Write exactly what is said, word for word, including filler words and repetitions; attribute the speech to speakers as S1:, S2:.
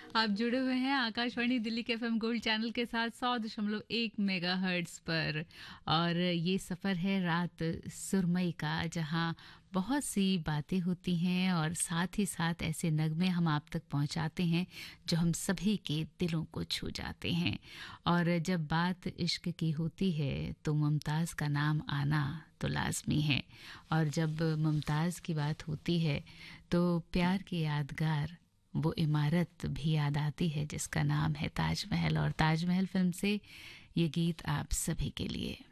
S1: आप जुड़े हुए हैं आकाशवाणी दिल्ली के एफएम गोल्ड चैनल के साथ सौ दशमलव एक मेगा हर्ट्स पर। और ये सफ़र है रात सुरमई का, जहां बहुत सी बातें होती हैं और साथ ही साथ ऐसे नगमे हम आप तक पहुंचाते हैं जो हम सभी के दिलों को छू जाते हैं। और जब बात इश्क की होती है तो मुमताज़ का नाम आना तो लाजमी है। और जब मुमताज़ की बात होती है तो प्यार की यादगार वो इमारत भी याद आती है जिसका नाम है ताजमहल। और ताजमहल फिल्म से ये गीत आप सभी के लिए।